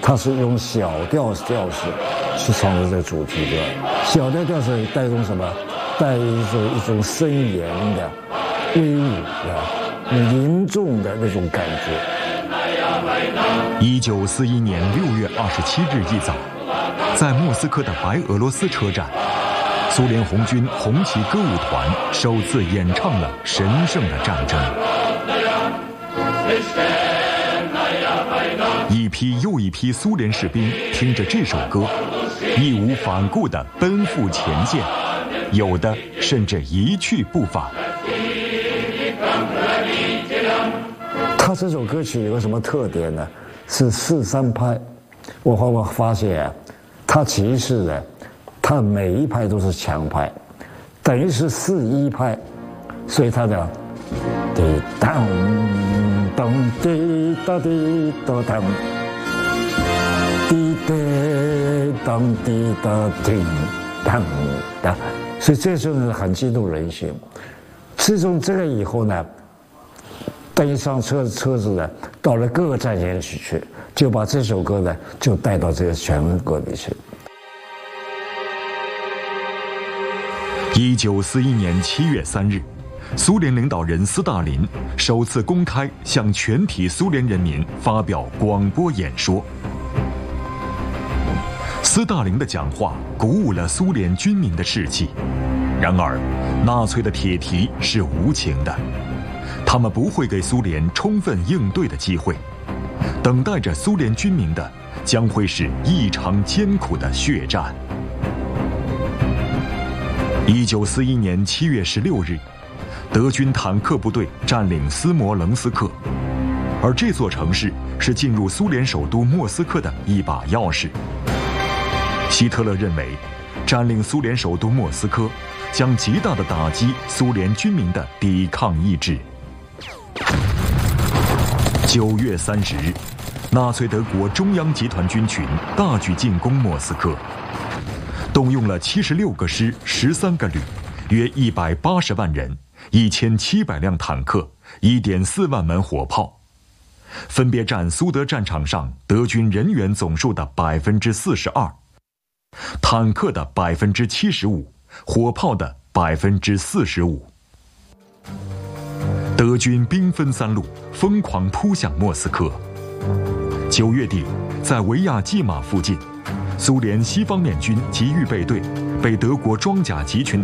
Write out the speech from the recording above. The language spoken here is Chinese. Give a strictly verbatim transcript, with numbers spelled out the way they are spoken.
它是用小调调式去创作这个主题歌。小调调式带动什么？带一种一种森严的、威武的、凝重的那种感觉。 一九四一年六月二十七日一早，在莫斯科的白俄罗斯车站，苏联红军红旗歌舞团首次演唱了神圣的战争。一批又一批苏联士兵听着这首歌，义无反顾地奔赴前线，有的甚至一去不返。 他这首歌曲有个什么特点呢？是四三拍。我后来发现啊，它其实呢，它每一拍都是强拍，等于是四一拍，所以它的滴当当滴答滴答当，滴答当滴答叮当当，所以这时候呢很激动人心。自从这个以后呢，等于上车车子呢，到了各个战线去去，就把这首歌呢就带到这个全国里去。 一九四一年七月三日，苏联领导人斯大林首次公开向全体苏联人民发表广播演说。斯大林的讲话鼓舞了苏联军民的士气，然而，纳粹的铁蹄是无情的，他们不会给苏联充分应对的机会，等待着苏联军民的将会是异常艰苦的血战。一九四一年七月十六日，德军坦克部队占领斯摩棱斯克，而这座城市是进入苏联首都莫斯科的一把钥匙。希特勒认为，占领苏联首都莫斯科将极大地打击苏联军民的抵抗意志。九月三十日，纳粹德国中央集团军群大举进攻莫斯科，动用了七十六个师、十三个旅，约一百八十万人、一千七百辆坦克、一点四万门火炮，分别占苏德战场上德军人员总数的百分之四十二，坦克的百分之七十五，火炮的百分之四十五。德军兵分三路，疯狂扑向莫斯科。九月底，在维亚季马附近，苏联西方面军及预备队被德国装甲集群的